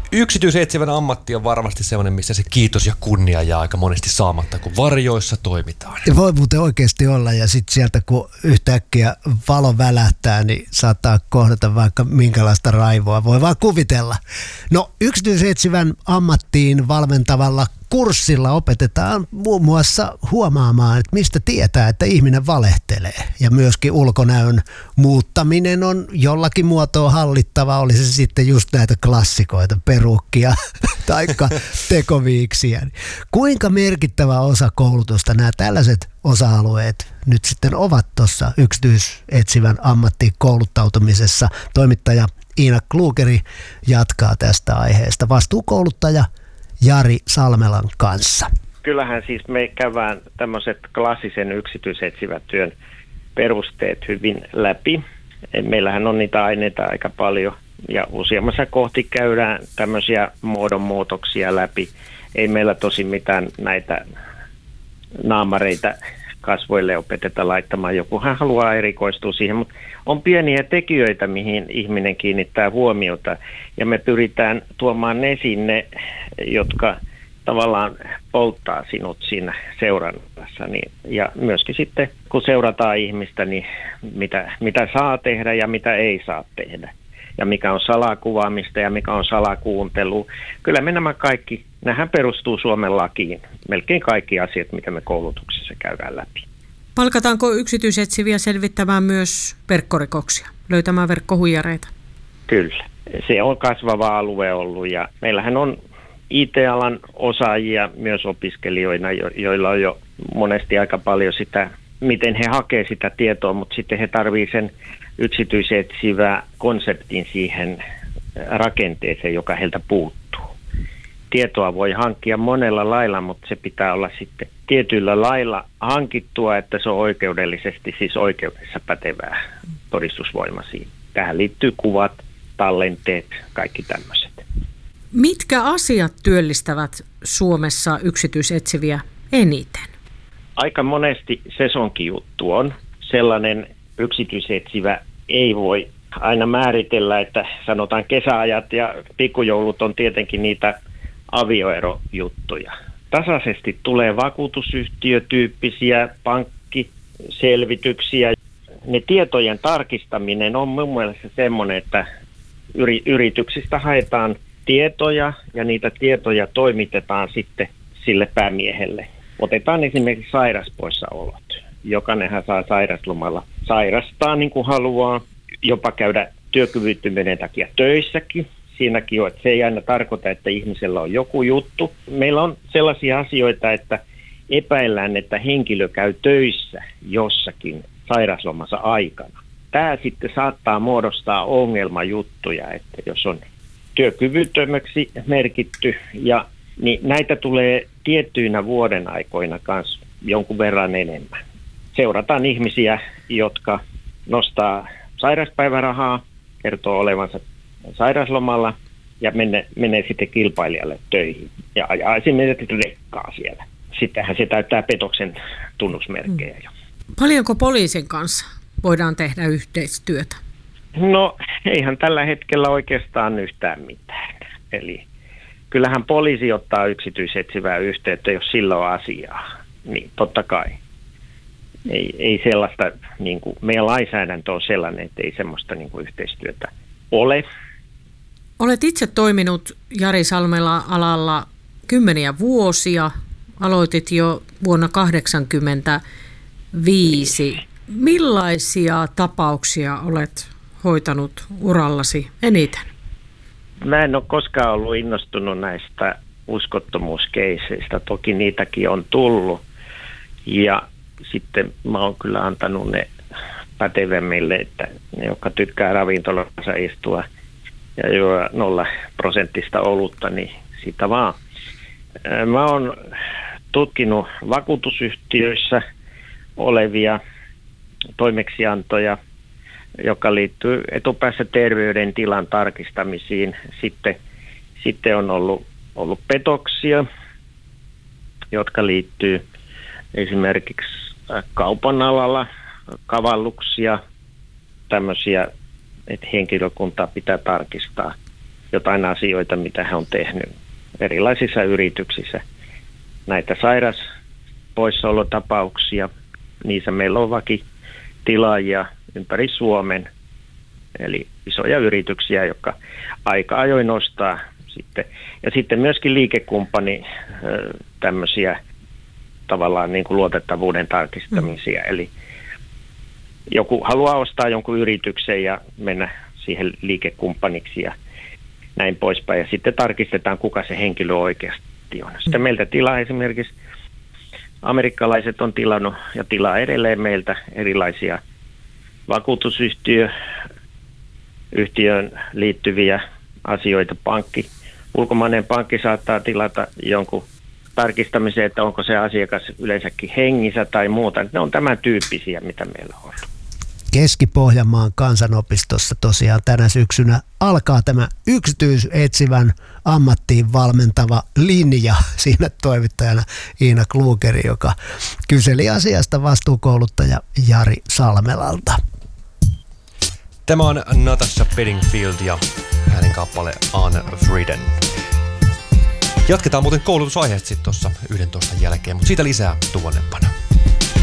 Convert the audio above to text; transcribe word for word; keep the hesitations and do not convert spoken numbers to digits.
Yksityisetsivän ammatti on varmasti sellainen, missä se kiitos ja kunnia jää aika monesti saamatta, kun varjoissa toimitaan. Voi muuten oikeasti olla, ja sitten sieltä kun yhtäkkiä valo välähtää, niin saattaa kohdata vaikka minkälaista raivoa. Voi vaan kuvitella. No, yksityisetsivän ammattiin valmentavalla kurssilla opetetaan muun muassa huomaamaan, että mistä tietää, että ihminen valehtelee. Ja myöskin ulkonäön muuttaminen on jollakin muotoa hallittava, oli se sitten just näitä klassikoita, perukkia tai tekoviiksiä. Kuinka merkittävä osa koulutusta nämä tällaiset osa-alueet nyt sitten ovat tuossa yksityisetsivän ammattiin kouluttautumisessa? Toimittaja Iina Klugeri jatkaa tästä aiheesta. Vastuukouluttaja Jari Salmelan kanssa. Kyllähän siis me käydään tämmöiset klassisen yksityisetsivän työn perusteet hyvin läpi. Meillähän on niitä aineita aika paljon ja useammassa kohti käydään tämmöisiä muodonmuutoksia läpi. Ei meillä tosi mitään näitä naamareita kasvoille opeteta laittamaan. Jokuhan haluaa erikoistua siihen, mutta on pieniä tekijöitä, mihin ihminen kiinnittää huomiota. Ja me pyritään tuomaan ne sinne, jotka tavallaan polttaa sinut siinä seurannassa. Niin, ja myöskin sitten, kun seurataan ihmistä, niin mitä, mitä saa tehdä ja mitä ei saa tehdä. Ja mikä on salakuvaamista ja mikä on salakuuntelu. Kyllä me nämä kaikki, nämähän perustuu Suomen lakiin. Melkein kaikki asiat, mitä me koulutuksessa käydään läpi. Palkataanko yksityisetsiviä selvittämään myös verkkorikoksia, löytämään verkkohuijareita? Kyllä. Se on kasvava alue ollut ja meillähän on I T-alan osaajia myös opiskelijoina, joilla on jo monesti aika paljon sitä, miten he hakee sitä tietoa, mutta sitten he tarvitsevat sen yksityisetsivä konseptin siihen rakenteeseen, joka heiltä puuttuu. Tietoa voi hankkia monella lailla, mutta se pitää olla sitten tietyllä lailla hankittua, että se on oikeudellisesti, siis oikeudessa pätevää todistusvoimaisia. Tähän liittyy kuvat, tallenteet, kaikki tämmöiset. Mitkä asiat työllistävät Suomessa yksityisetsiviä eniten? Aika monesti sesonkijuttu on sellainen yksityisetsivä ei voi aina määritellä, että sanotaan kesäajat ja pikkujoulut on tietenkin niitä avioerojuttuja. Tasaisesti tulee vakuutusyhtiötyyppisiä pankkiselvityksiä. Ne tietojen tarkistaminen on mun mielestä semmoinen, että yri- yrityksistä haetaan tietoja ja niitä tietoja toimitetaan sitten sille päämiehelle. Otetaan esimerkiksi sairaspoissaolot. Jokainenhan saa sairaslomalla sairastaa niin kuin haluaa, jopa käydä työkyvyttömyyden takia töissäkin. Siinäkin on, että se ei aina tarkoita, että ihmisellä on joku juttu. Meillä on sellaisia asioita, että epäillään, että henkilö käy töissä jossakin sairaslomassa aikana. Tämä sitten saattaa muodostaa ongelmajuttuja, että jos on työkyvyttömäksi merkitty, ja, niin näitä tulee tiettyinä vuoden aikoina kanssa jonkun verran enemmän. Seurataan ihmisiä, jotka nostaa sairauspäivärahaa, kertoo olevansa sairauslomalla ja menee, menee sitten kilpailijalle töihin ja ajaa esimerkiksi rekkaa siellä. Sittenhän se täyttää petoksen tunnusmerkkejä jo. Paljonko poliisin kanssa voidaan tehdä yhteistyötä? No eihän tällä hetkellä oikeastaan yhtään mitään. Eli kyllähän poliisi ottaa yksityisetsivää yhteyttä, jos sillä on asiaa. Niin totta kai. Ei, ei sellaista, niin kuin, meidän lainsäädäntö on sellainen, että ei semmoista niin kuin yhteistyötä ole. Olet itse toiminut Jari Salmela alalla kymmeniä vuosia. Aloitit jo vuonna tuhatyhdeksänsataakahdeksankymmentäviisi. Millaisia tapauksia olet hoitanut urallasi eniten? Mä en ole koskaan ollut innostunut näistä uskottomuuskeiseistä. Toki niitäkin on tullut. Ja sitten mä oon kyllä antanut ne pätevemmille, että ne, jotka tykkää ravintolassa istua ja juo nolla prosenttista olutta, niin sitä vaan. Mä oon tutkinut vakuutusyhtiöissä olevia toimeksiantoja, joka liittyy etupäässä terveydentilan tarkistamisiin. Sitten, sitten on ollut, ollut petoksia, jotka liittyy esimerkiksi kaupan alalla, kavalluksia, tämmöisiä, että henkilökuntaa pitää tarkistaa jotain asioita, mitä he on tehnyt erilaisissa yrityksissä. Näitä sairaspoissaolotapauksia, niissä meillä on vakitilaajia ympäri Suomen, eli isoja yrityksiä, jotka aika ajoin nostaa sitten. Ja sitten myöskin liikekumppani tämmöisiä tavallaan niin kuin luotettavuuden tarkistamisia, mm. eli joku haluaa ostaa jonkun yrityksen ja mennä siihen liikekumppaniksi ja näin poispäin. Ja sitten tarkistetaan, kuka se henkilö oikeasti on. Sitten meiltä tilaa esimerkiksi, amerikkalaiset on tilannut ja tilaa edelleen meiltä erilaisia vakuutusyhtiö, yhtiöön liittyviä asioita. Pankki, ulkomainen pankki saattaa tilata jonkun tarkistamiseen, että onko se asiakas yleensäkin hengissä tai muuta. Ne on tämän tyyppisiä, mitä meillä on. Keski-Pohjanmaan kansanopistossa tosiaan tänä syksynä alkaa tämä yksityisetsivän ammattiin valmentava linja. Siinä toimittajana Iina Klugeri, joka kyseli asiasta vastuukouluttaja Jari Salmelalta. Tämä on Natasha Bedingfield ja hänen kappale Unfreeden. Jatketaan muuten koulutusaiheesta sitten tuossa yhdentoista jälkeen, mutta siitä lisää tuonnepana.